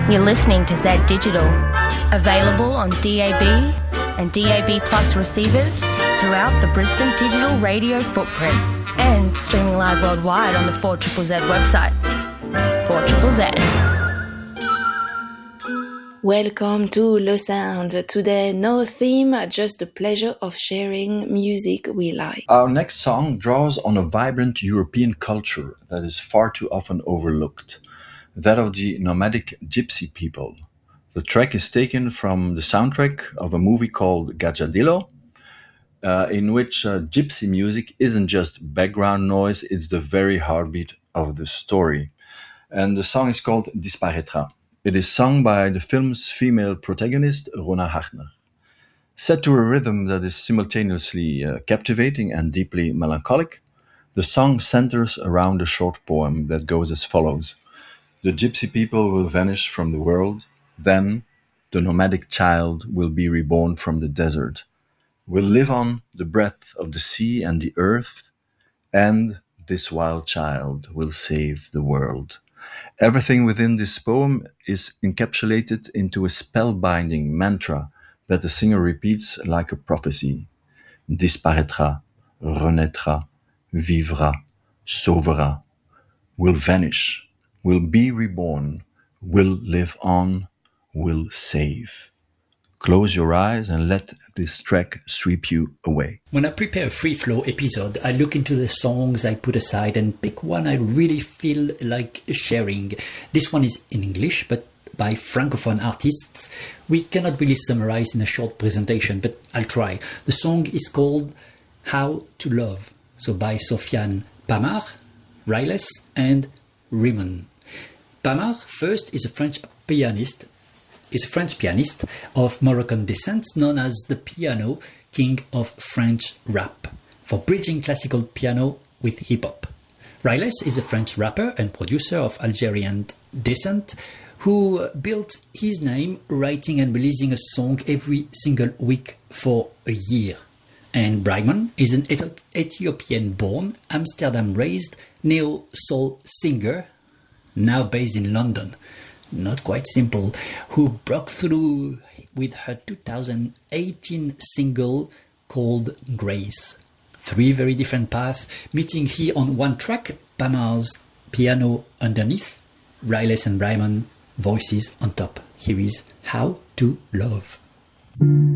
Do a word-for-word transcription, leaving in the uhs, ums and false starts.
You're listening to Z Digital, available on D A B and D A B Plus receivers throughout the Brisbane digital radio footprint and streaming live worldwide on the four Z Z Z website. four Z Z Z. Welcome to Le Sound. Today, no theme, just the pleasure of sharing music we like. Our next song draws on a vibrant European culture that is far too often overlooked, that of the nomadic gypsy people. The track is taken from the soundtrack of a movie called Gajadillo, uh, in which uh, gypsy music isn't just background noise, it's the very heartbeat of the story. And the song is called Disparaîtra. It is sung by the film's female protagonist, Rona Hartner. Set to a rhythm that is simultaneously uh, captivating and deeply melancholic, the song centers around a short poem that goes as follows. The gypsy people will vanish from the world, then the nomadic child will be reborn from the desert, will live on the breath of the sea and the earth, and this wild child will save the world. Everything within this poem is encapsulated into a spellbinding mantra that the singer repeats like a prophecy. Disparaîtra, renaîtra, vivra, sauvera, will vanish, will be reborn, will live on, will save. Close your eyes and let this track sweep you away. When I prepare a free flow episode, I look into the songs I put aside and pick one I really feel like sharing. This one is in English, but by Francophone artists. We cannot really summarize in a short presentation, but I'll try. The song is called How to Love, so by Sofiane Pamart, Riles, and Raymond. Pamart, first, is a French pianist, is a French pianist of Moroccan descent, known as the piano king of French rap, for bridging classical piano with hip-hop. Riles is a French rapper and producer of Algerian descent, who built his name writing and releasing a song every single week for a year. And Braiman is an Ethiopian-born, Amsterdam-raised neo-soul singer, now based in London, not quite simple, who broke through with her two thousand eighteen single called Grace. Three very different paths, meeting here on one track, Pamart's piano underneath, Riles and Braiman voices on top. Here is How to Love.